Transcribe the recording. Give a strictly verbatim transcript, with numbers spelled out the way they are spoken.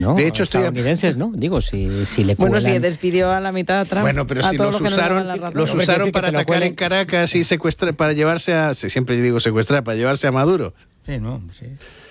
No, de hecho, estoy estadounidenses, ¿no? Digo, si, si le cuelan... Bueno, si despidió a la mitad Trump. Bueno, pero si los usaron, los usaron para atacar en Caracas y secuestrar, para llevarse a, siempre digo secuestrar, para llevarse a Maduro. Sí, no, sí.